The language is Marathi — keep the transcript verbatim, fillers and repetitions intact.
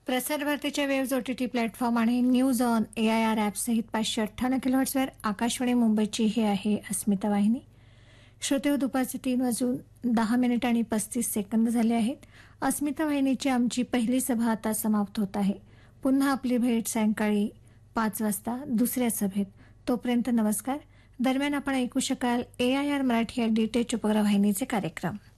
प्रसार भारतीच्या waves O T T platform आणि news on A I R app सहित पाचशे अठ्ठ्याण्णव किलोहर्ट्सवर आकाशवाणी मुंबईची ही आहे अस्मिता वाहिनी. श्रोते हो, दुपारचे तीन वाजून दहा मिनिट आणि पस्तीस सेकंद झाले आहेत. अस्मिता वाहिनीची आमची पहिली सभा आता समाप्त होत आहे. पुन्हा आपली भेट सायंकाळी पाच वाजता दुसऱ्या सभेत. तोपर्यंत नमस्कार. दरम्यान आपण ऐकू शकाल ए आय आर मराठी या डी टी एच उपग्रह वाहिनीचे कार्यक्रम.